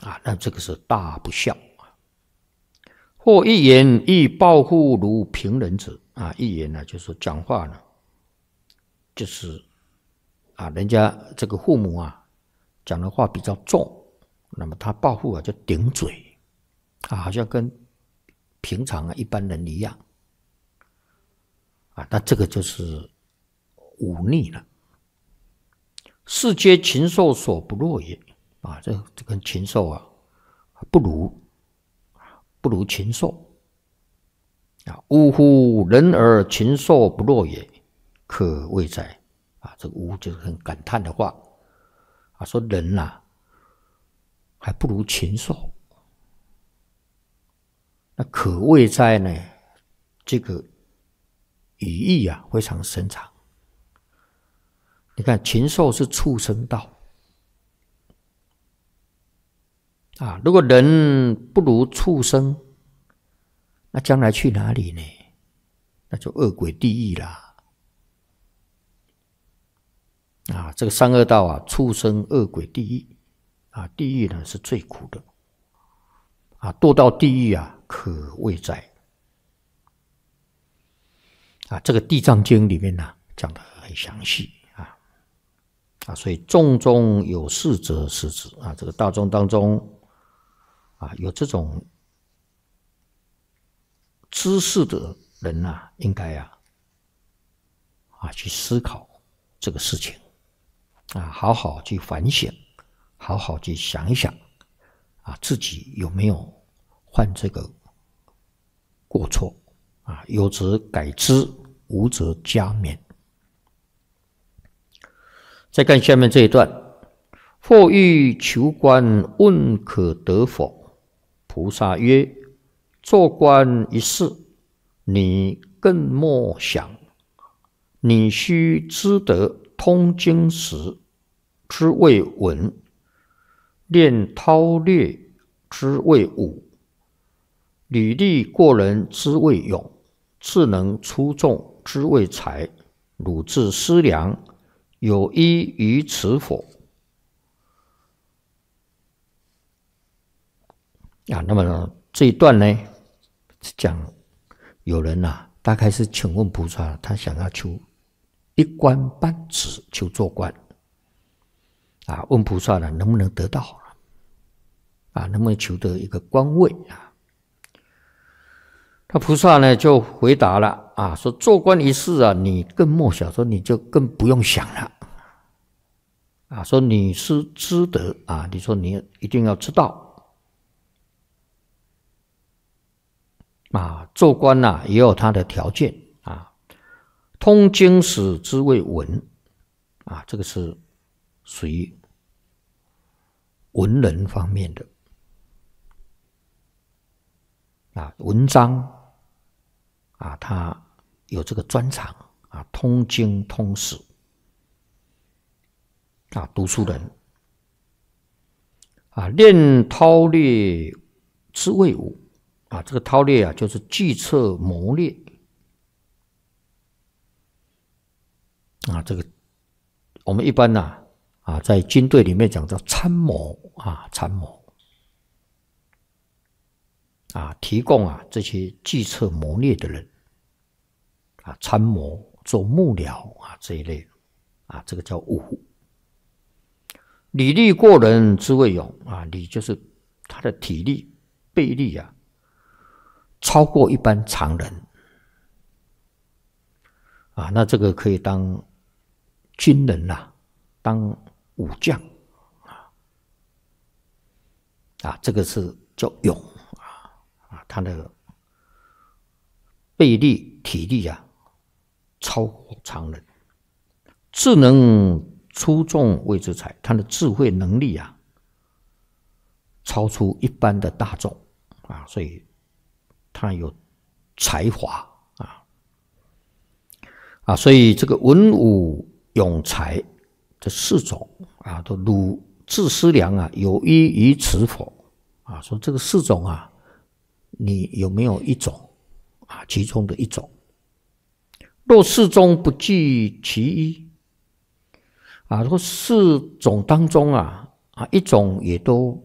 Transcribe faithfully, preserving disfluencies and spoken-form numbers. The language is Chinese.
啊，那这个是大不孝。或一言亦报复如平人者啊，一言呢就是讲话呢，就是啊，人家这个父母啊讲的话比较重，那么他报复啊就顶嘴啊，好像跟平常啊一般人一样啊，那这个就是忤逆了。是皆禽兽所不若也啊，这这跟禽兽啊不如。不如禽兽啊！呜呼！人而禽兽不若也，可谓哉！啊，这个呜就是很感叹的话啊，说人呐、啊、还不如禽兽，那可谓哉呢？这个语义啊非常深长。你看，禽兽是畜生道啊，如果人不如畜生，那将来去哪里呢？那就恶鬼地狱啦！啊，这个三恶道啊，畜生、恶鬼、地狱啊，地狱呢是最苦的啊，堕到地狱啊，可谓哉！啊，这个《地藏经》里面呢、啊、讲得很详细啊啊，所以众中有识者识之啊，这个大众当中。啊，有这种知识的人呐、啊，应该啊啊去思考这个事情啊，好好去反省，好好去想一想啊，自己有没有犯这个过错啊？有则改之，无则加勉。再看下面这一段：或欲求官，问可得否？菩萨曰：做官一事，你更莫想。你须知得通经史之谓文，练韬略之谓武，履历过人之谓勇，智能出众之谓才。汝自思量，有依于此否？啊，那么呢这一段呢，讲有人呐、啊，大概是请问菩萨，他想要求一官半职，求做官啊，问菩萨呢能不能得到啊，能不能求得一个官位啊？那菩萨呢就回答了啊，说做官一事啊，你更莫想，说你就更不用想了啊，说你是知得啊，你说你一定要知道。啊，做官呐、啊、也有他的条件啊。通经史之谓文啊，这个是属于文人方面的啊，文章啊，他有这个专长啊，通经通史啊，读书人啊，练韬略之谓武。啊，这个韬略啊，就是计策谋略啊。这个我们一般呢 啊, 啊，在军队里面讲叫参谋啊，参谋啊，提供啊这些计策谋略的人啊，参谋做幕僚啊这一类啊，这个叫武。礼力过人之谓勇啊，礼就是他的体力、臂力啊。超过一般常人啊，那这个可以当军人啦、啊，当武将啊，啊，这个是叫勇啊啊，他的臂力、体力啊，超过常人。智能出众谓之才，他的智慧能力啊，超出一般的大众啊，所以。他有才华啊啊，所以这个文武勇才这四种啊，都汝自思量啊，有依于此否？啊，说这个四种啊，你有没有一种啊？其中的一种，若四中不计其一啊，说四种当中啊啊，一种也都